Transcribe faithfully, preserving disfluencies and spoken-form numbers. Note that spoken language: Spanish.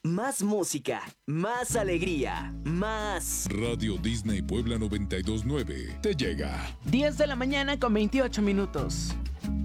Más música, más alegría, más... Radio Disney Puebla noventa y dos punto nueve te llega. diez de la mañana con veintiocho minutos.